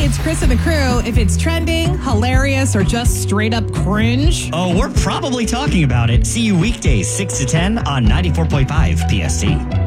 It's Chris and the crew. If it's trending, hilarious, or just straight up cringe. Oh, we're probably talking about it. See you weekdays 6 to 10 on 94.5 PST.